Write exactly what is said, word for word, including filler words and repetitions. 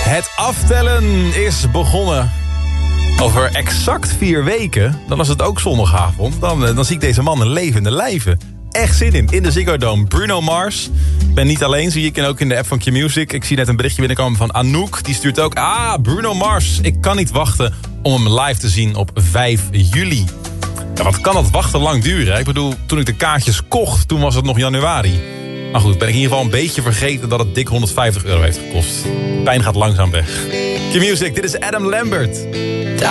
Het aftellen is begonnen. Over exact vier weken, dan is het ook zondagavond. Dan, dan zie ik deze man een levende lijven. Echt zin in, in de Ziggo Dome. Bruno Mars. Ik ben niet alleen, zie ik en ook in de app van Q-Music. Ik zie net een berichtje binnenkomen van Anouk. Die stuurt ook, ah, Bruno Mars. Ik kan niet wachten om hem live te zien op vijf juli. Ja, wat kan dat wachten lang duren? Hè? Ik bedoel, toen ik de kaartjes kocht, toen was het nog januari. Maar goed, ben ik in ieder geval een beetje vergeten dat het dik honderdvijftig euro heeft gekost. Pijn gaat langzaam weg. Q-Music, dit is Adam Lambert.